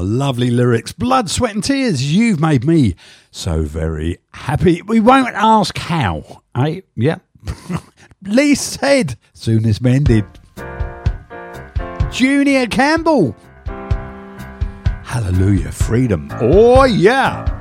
lovely lyrics. Blood, sweat and tears. You've made me so very happy. We won't ask how. Eh? Yeah. Lee said, soonest mended. Junior Campbell. Hallelujah, freedom. Oh, yeah.